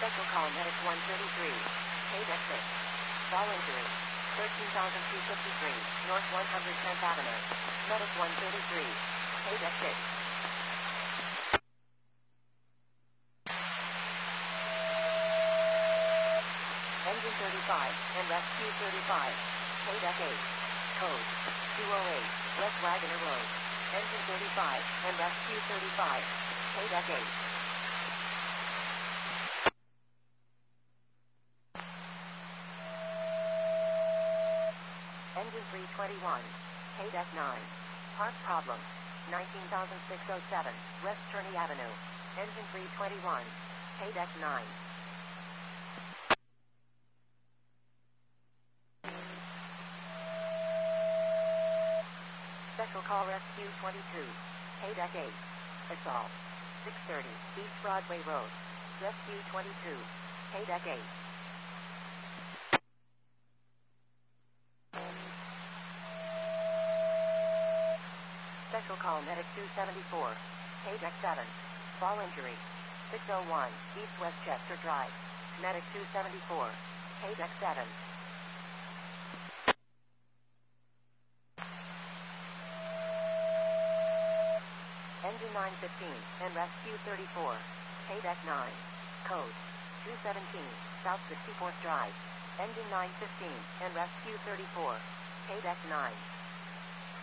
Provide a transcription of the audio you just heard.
Special call Medic 133. Paid exit. Fall injury. 13,253, North 110th Avenue. Medic 133. Paid exit. Engine 35 and Rescue 35. Paid F8. Code 208, West Wagoner Road. Engine 35 and Rescue 35. Paid F8. Engine 321. Paid F9. Park problem. 19,607, West Turney Avenue. Engine 321. Paid F9. Special call Rescue 22. Paid F8. Assault. 630, East Broadway Road. Rescue 22. Paid F8. Special call Medic 274. Paid X7. Fall injury. 601, East Westchester Drive. Medic 274. Paid X7. Engine 915 and Rescue 34. Paid X9. Code 217, South 64th Drive. Engine 915 and Rescue 34. Paid X9.